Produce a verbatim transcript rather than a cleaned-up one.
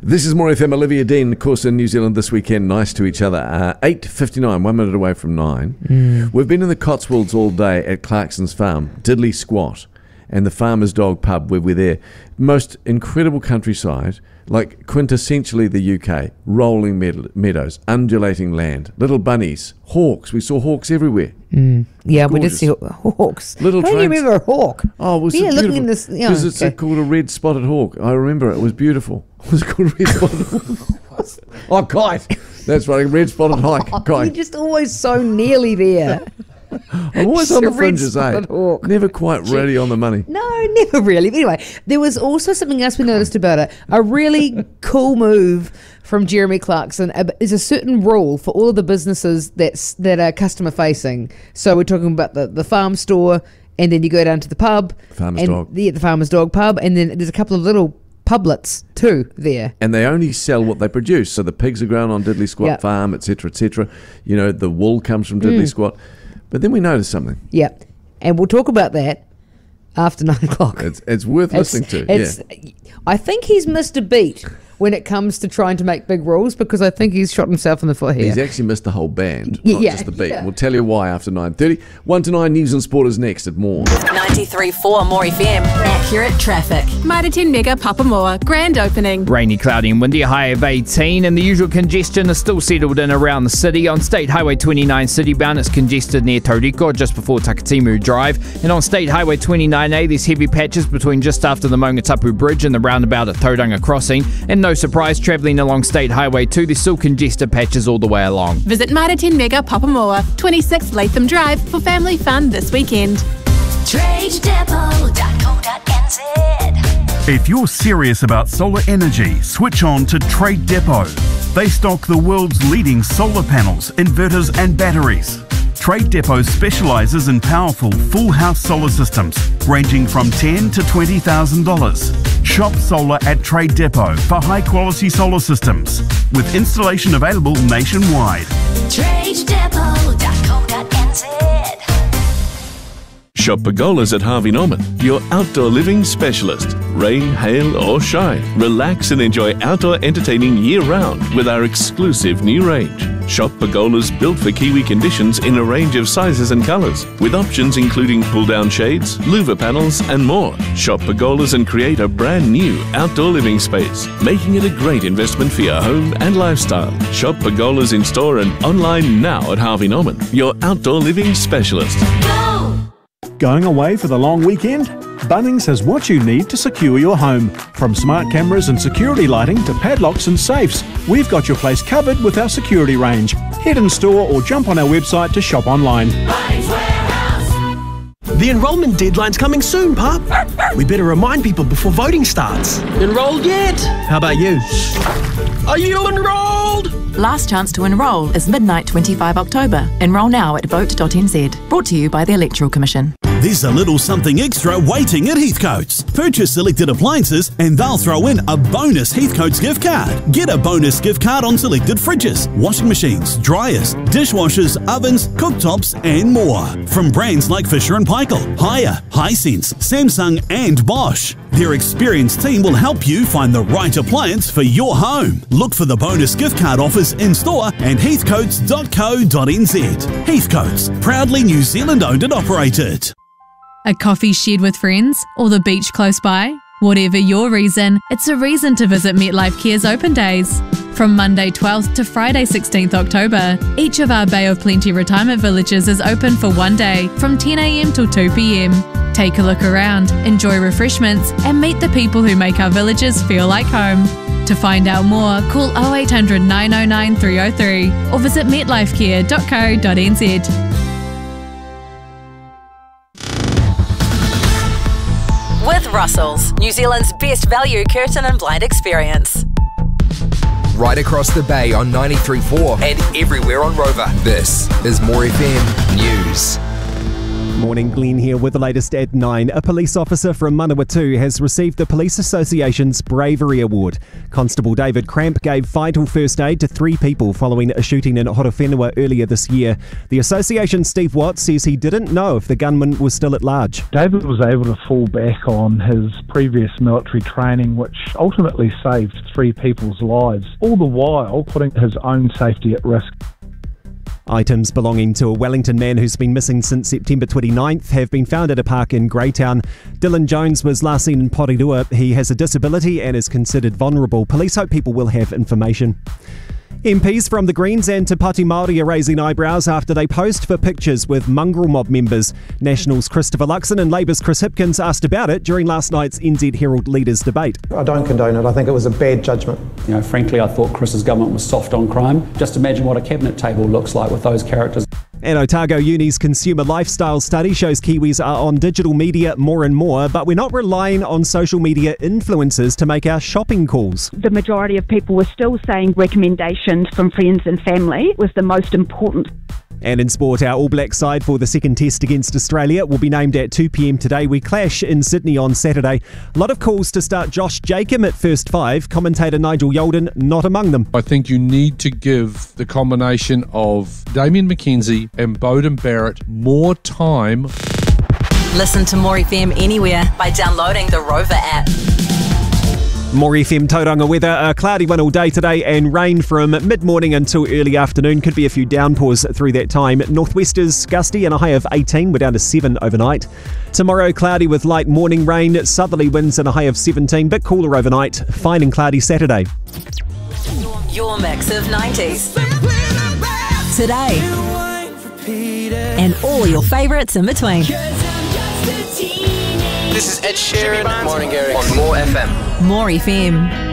This is More F M. Olivia Dean, of course, in New Zealand this weekend. Nice to each other. Uh, eight fifty-nine, one minute away from nine. Mm. We've been in the Cotswolds all day at Clarkson's farm, Diddley Squat, and the Farmer's Dog pub where we're there. Most incredible countryside, like quintessentially the U K. Rolling med- meadows, undulating land, little bunnies, hawks. We saw hawks everywhere. Mm. Yeah, Gorgeous. we did see hawks. Little How do you trains. remember a hawk? Oh, it was yeah, so looking beautiful. in this. You know, Because it's okay. called a red spotted hawk. I remember it. It was beautiful. It was called a red spotted hawk. Oh, kite. That's right, a red spotted hike. You're Kite. just always so nearly there. I'm always on the Red fringes, eh? spotted hawk. Never quite ready on the money. No, never really. But anyway, there was also something else we noticed about it. A really cool move from Jeremy Clarkson is a certain rule for all of the businesses that's that are customer facing. So we're talking about the, the farm store, and then you go down to the pub. Farmer's and Dog. The, the Farmer's Dog pub, and then there's a couple of little publets too there. And they only sell what they produce. So the pigs are grown on Diddley Squat Yep. Farm, et cetera, et cetera. You know, the wool comes from Diddley Mm. Squat. But then we noticed something. Yeah, and we'll talk about that after nine o'clock. It's it's worth It's- listening to. it's- yeah. I think he's missed a beat when it comes to trying to make big rules, because I think he's shot himself in the foot here. He's actually missed the whole band, Y- not yeah, just the beat. yeah. We'll tell you why after nine thirty. one to nine, News and Sport is next at More. ninety-three point four More F M. Accurate traffic. Mitre ten Mega Papamoa, grand opening. Rainy, cloudy and windy, a high of eighteen, and the usual congestion is still settled in around the city. On State Highway twenty-nine city-bound, it's congested near Tauriko, just before Takatimu Drive. And on State Highway twenty-nine A, there's heavy patches between just after the Maungatapu Bridge and the roundabout at Tauranga Crossing. And no surprise, travelling along State Highway two, there's still congested patches all the way along. Visit Mitre ten Mega Papamoa, twenty-six Latham Drive for family fun this weekend. trade depot dot co dot n z. If you're serious about solar energy, switch on to Trade Depot. They stock the world's leading solar panels, inverters and batteries. Trade Depot specialises in powerful full house solar systems ranging from ten thousand dollars to twenty thousand dollars. Shop solar at Trade Depot for high quality solar systems with installation available nationwide. trade depot dot co dot n z. Shop Pergolas at Harvey Norman, your outdoor living specialist. Rain, hail or shine, relax and enjoy outdoor entertaining year-round with our exclusive new range. Shop Pergolas built for Kiwi conditions in a range of sizes and colours, with options including pull-down shades, louver panels and more. Shop Pergolas and create a brand new outdoor living space, making it a great investment for your home and lifestyle. Shop Pergolas in store and online now at Harvey Norman, your outdoor living specialist. Going away for the long weekend? Bunnings has what you need to secure your home. From smart cameras and security lighting to padlocks and safes, we've got your place covered with our security range. Head in store or jump on our website to shop online. The enrolment deadline's coming soon, Pup. We better remind people before voting starts. Enrolled yet? How about you? Are you enrolled? Last chance to enrol is midnight twenty-five October. Enrol now at vote dot n z. Brought to you by the Electoral Commission. There's a little something extra waiting at Heathcote's. Purchase selected appliances and they'll throw in a bonus Heathcote's gift card. Get a bonus gift card on selected fridges, washing machines, dryers, dishwashers, ovens, cooktops and more. From brands like Fisher and Paykel, Haier, Hisense, Samsung and Bosch. Their experienced team will help you find the right appliance for your home. Look for the bonus gift card offers in store and heathcotes dot co dot n z. Heathcote's, proudly New Zealand owned and operated. A coffee shared with friends or the beach close by? Whatever your reason, it's a reason to visit MetLife Care's open days. From Monday twelfth to Friday sixteenth October, each of our Bay of Plenty retirement villages is open for one day from ten a m till two p m. Take a look around, enjoy refreshments and meet the people who make our villages feel like home. To find out more, call oh eight hundred, nine oh nine, three oh three or visit metlife care dot co dot n z. With Russell's, New Zealand's best value curtain and blind experience. Right across the bay on ninety-three point four and everywhere on Rover. This is More F M News. Morning, Glenn here with the latest at nine. A police officer from Manawatu has received the Police Association's Bravery Award. Constable David Cramp gave vital first aid to three people following a shooting in Horowhenua earlier this year. The association's Steve Watts says he didn't know if the gunman was still at large. David was able to fall back on his previous military training, which ultimately saved three people's lives, all the while putting his own safety at risk. Items belonging to a Wellington man who's been missing since September twenty-ninth have been found at a park in Greytown. Dylan Jones was last seen in Porirua. He has a disability and is considered vulnerable. Police hope people will have information. M Ps from the Greens and Te Pāti Māori are raising eyebrows after they posed for pictures with mongrel mob members. Nationals Christopher Luxon and Labour's Chris Hipkins asked about it during last night's N Z Herald Leaders debate. I don't condone it. I think it was a bad judgment. You know, frankly, I thought Chris's government was soft on crime. Just imagine what a cabinet table looks like with those characters. And Otago Uni's consumer lifestyle study shows Kiwis are on digital media more and more, but we're not relying on social media influencers to make our shopping calls. The majority of people were still saying recommendations from friends and family was the most important. And in sport, our All Black side for the second test against Australia will be named at two p.m. today. We clash in Sydney on Saturday. A lot of calls to start Josh Jacob at first five. Commentator Nigel Yolden not among them. I think you need to give the combination of Damien McKenzie and Bowden Barrett more time. Listen to More F M anywhere by downloading the Rover app. More F M Tauranga weather, a cloudy one all day today and rain from mid-morning until early afternoon. Could be a few downpours through that time. Northwesters gusty and a high of eighteen. We're down to seven overnight. Tomorrow cloudy with light morning rain, southerly winds and a high of seventeen. Bit cooler overnight. Fine and cloudy Saturday. Your mix of nineties. Today. And all your favourites in between. This is Ed Sheeran, Martin Garrix on More F M. More F M.